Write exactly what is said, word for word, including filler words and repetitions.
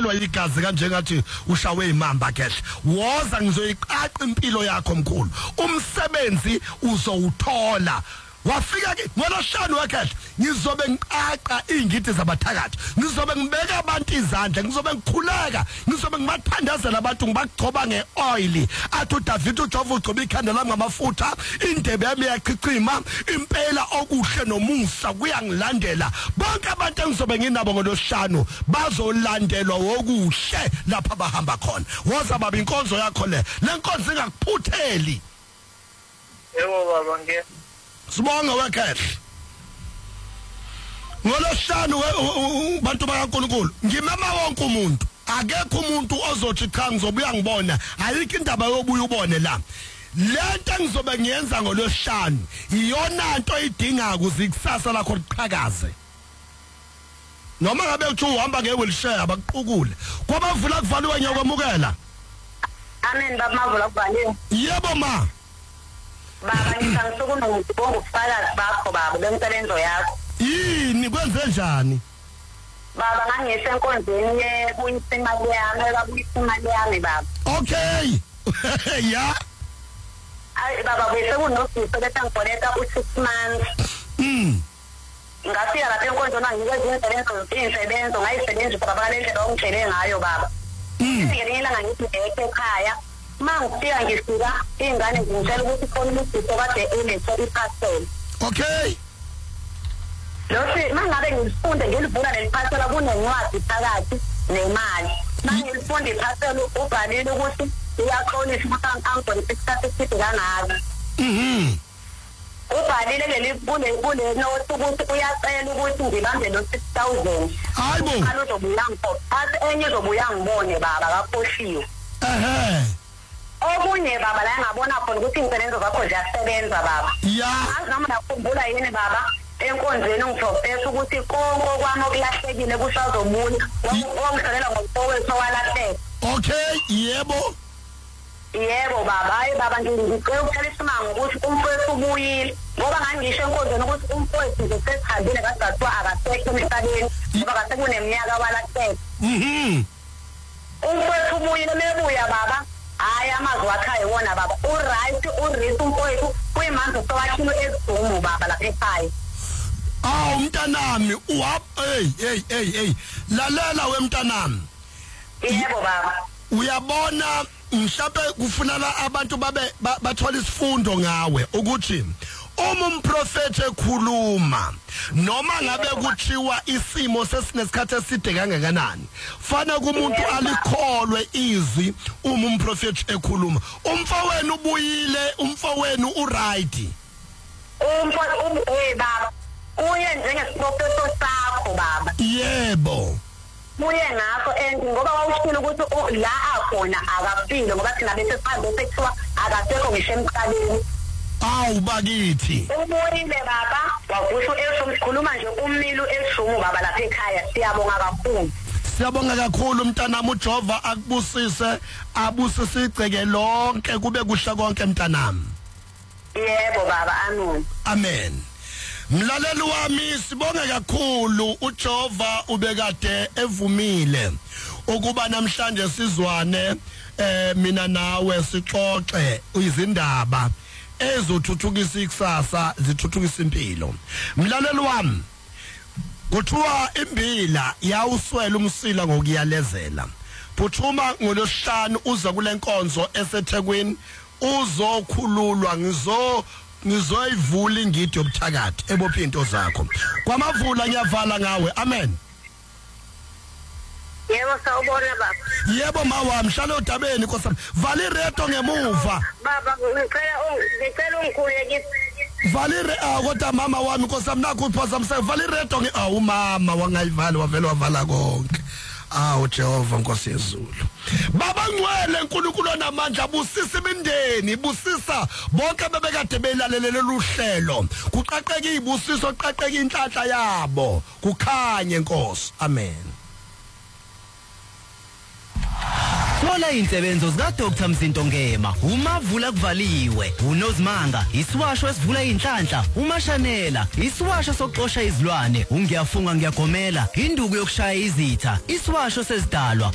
ushelwa igazi kanjengathi ushawe imamba kehle woza ngizoyiqaqa impilo yakho mkhulu umsebenzi uzowuthola wafika ke ngolosishanu wekhehle ngizobe ngiqaqa ingidi zabathakathi ngizobe ngibeka abantu izandla ngizobe ngikhuleka ngizobe ngibathandazela abantu ngibagcoba ngeoil athi uDavid uJehova ugcoba ikhanda lami ngamafutha indebe yami yachichima impela okuhle nomusa kuyangilandela bonke abantu engizobe nginabo ngolosishanu bazolandelwa wokuhle lapha bahamba khona woza baba inkonzo yakho le lenkonzo ingakuphutheli yebo baba nge Sibonga wekhehle ngolosishanu bantu bakaNkulunkulu ngimema wonke umuntu akekho umuntu ozothi cha ngizobuya ngibona ayikho indaba yobuya ubone la lento engizobe ngiyenza ngolosishanu iyona nto idinga ukuzikusasa lakho liqhakaze noma ngabe uthi uhamba ngewheelchair abakuqukule kwabavula kuvaliwe nyokwamukela amen baba mavula kuvaliwe yebo ma baba ngisangisuku nokubonga ukufakazi bakho baba bemsebenzo yakho yini kwenze njani baba ngangise enkonzweni ye kuyisa imali yami ekabuyisa imali yami baba okay ya ay baba bese kunosipho bese ngiboleka u-six months mm ngafika lapha enkonzweni ngikwenza imisebenzo izinsebenzo ngayisebenza baba kalendlela ongitshele ngayo baba ngelinye ngithi ngeke ekhaya mangifika ngifika ingane ngitshela ukuthi khona umuntu kade elethe iparcel okay Losi mangabe ngifunde ngilivula leliparcel kunencwadi phakathi nemali mangilifunde iparcel ubhalile ukuthi uyaxolisa ukuthi angibone isikhathi eside kangaka mhm ubhalile leli kule kule nothi ukuthi uyacela ukuthi ngibambe lo six thousand hayibo alo uzobuya ngipho athi enye uzobuya ngibone baba kaphoshiwe ehe okunye baba la ngabona khona ukuthi imsebenzo zakho ziyasebenza baba ya azama nakukhumbula yini baba enkonzweni ngijofesa ukuthi konke kwami okulahlekile kusazobuya wangihlolela ngomfowethu owalahleka okay yebo yebo baba hayi baba ngicela ukuthela isimanga ukuthi umfowethu ubuyile ngoba ngangisho enkonzweni ukuthi umfowethu nje sesihambile kadathiwa akasekho emhlabeni ngoba kasekuneminyaka walahleka mhm umfowethu ubuyile mebuya baba hayi amazwi akhaye wona baba uright uright umfowethu kuyimanje sowakhilo ezidumo baba lapha ekhaya awu mntanami uhap hey hey hey hey lalela wemntanami yebo baba uyabona mhlawumbe kufunala abantu babe bathola isifundo ngawe ukuthi uma umprofeti ekhuluma noma ngabe kuthiwa isimo sesinesikhathi eside kangakanani fana kumuntu alikholwe izwi uma umprofeti ekhuluma umfowenu ubuyile umfowenu uright umfowenu hey baba uye njengesiprofeto sakho baba yebo buye ngakho and ngoba wawushilo ukuthi la akhona akafile ngoba thina bese sihambe sekuthiwa akasekho ngisho emhlabeni awu bakithi ubuyile baba wakusho esomkhuluma nje ummilu eshumu baba lapha ekhaya siyabonga kakhulu siyabonga kakhulu mntanami uJehova akubusise abusise igceke lonke kube kuhle konke mntanami yebo baba amen amen mlaleli wami sibonge kakhulu uJehova ubekade evumile ukuba namhlanje sizwane eh mina nawe sixoxe izindaba ezothuthukisa ikusasa zithuthukisa impilo mlaleli wami kuthiwa imbila yawuswela umsila ngokuyalezela phuthuma ngolosihlanu uza kule nkonzo eseThekwini uzokhululwa ngizo ngizoyivula ingidi yobuthakathi ebopha into zakho kwamavula ngiyavala ngawe amen yebo sawubona baba yebo mawami hlala odabeni Nkosi vala iredo ngemuva baba ngicela ngicela ungikhuleke valire kodwa mama wami Nkosi nakho uphazamisa vala iredo nge awu mama wangayivala wavela wavala konke awu Jehova Nkosi yezulu baba ngcwele uNkulunkulu onamandla busisa imindeni busisa bonke bebekade belalelele luhlelo kuqaqeka izibusiso qaqeka inhlanhla yabo kukhanye Nkosi amen Thola insebenzo zika Doctor Mzinto Ngema umavula kuvaliwe unozimanga isiwasho esivula inhlanhla umashanela isiwasho sokuxosha izilwane ungiyafunga ngiyagomela induku yokushaya izitha isiwasho sezidalwa